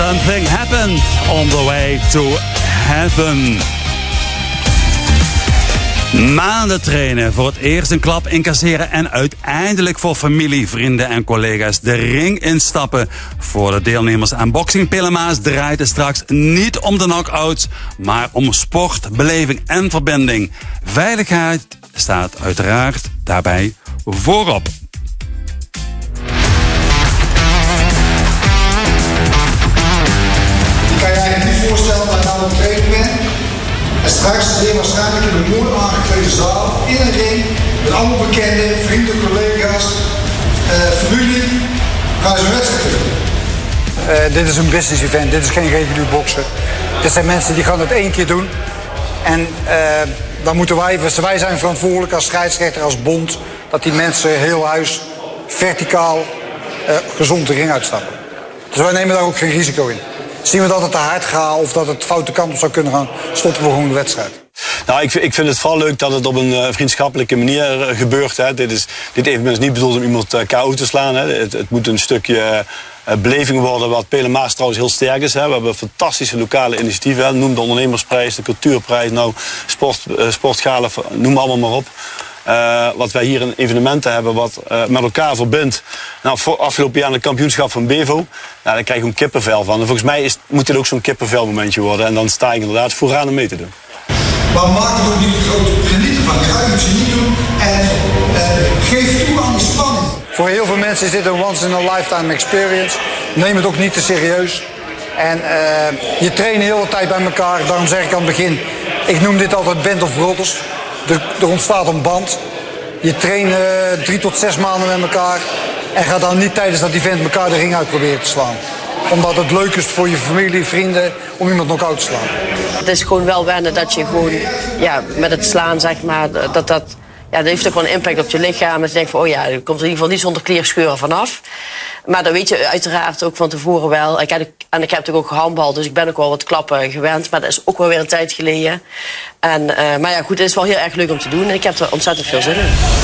Something happened on the way to heaven. Maanden trainen, voor het eerst een klap incasseren en uiteindelijk voor familie, vrienden en collega's de ring instappen. Voor de deelnemers aan Boxing Pillenmaas draait het straks niet om de knockouts, maar om sport, beleving en verbinding. Veiligheid staat uiteraard daarbij voorop. Kan jij je niet voorstellen dat je nou op training bent en straks weer waarschijnlijk in een mooi aangeklede zaal, in een ring, met allemaal bekenden, vrienden, collega's, familie, gaan ze een wedstrijd doen. Dit is een business event, dit is geen regulier boksen. Dit zijn mensen die gaan het 1 keer doen. En dan moeten wij zijn verantwoordelijk als scheidsrechter, als bond, dat die mensen heel huis verticaal gezond de ring uitstappen. Dus wij nemen daar ook geen risico in. Zien we dat het te hard gaat of dat het foute kant op zou kunnen gaan, stoppen we gewoon de wedstrijd. Nou, ik vind het vooral leuk dat het op een vriendschappelijke manier gebeurt. Hè. Dit evenement is niet bedoeld om iemand KO te slaan. Hè. Het moet een stukje beleving worden, wat Pillenmaas trouwens heel sterk is. Hè. We hebben fantastische lokale initiatieven. Hè. Noem de ondernemersprijs, de cultuurprijs, nou, sportgalen, noem allemaal maar op. Wat wij hier in evenementen hebben, wat met elkaar verbindt. Nou, afgelopen jaar een kampioenschap van Bevo. Nou, daar krijg je een kippenvel van. En volgens mij moet dit ook zo'n kippenvelmomentje worden. En dan sta ik inderdaad vooraan om mee te doen. Maar maak er ook niet te groot genieten van. Je gaat het niet doen en geef toe aan die spanning. Voor heel veel mensen is dit een once-in-a-lifetime experience. Neem het ook niet te serieus. En je traint heel de tijd bij elkaar. Daarom zeg ik aan het begin, ik noem dit altijd Band of Brothers. Er ontstaat een band. Je traint 3 tot 6 maanden met elkaar. En gaat dan niet tijdens dat event elkaar de ring uit proberen te slaan. Omdat het leuk is voor je familie, vrienden, om iemand knock-out te slaan. Het is gewoon wel wennen dat je gewoon, ja, met het slaan, zeg maar, dat heeft ook wel een impact op je lichaam. Dat je denkt van, oh ja, er komt in ieder geval niet zonder kleerscheuren vanaf. Maar dat weet je uiteraard ook van tevoren wel. Ik heb natuurlijk ook gehandbald, dus ik ben ook wel wat klappen gewend. Maar dat is ook wel weer een tijd geleden. Maar ja, goed, het is wel heel erg leuk om te doen. En ik heb er ontzettend veel zin in.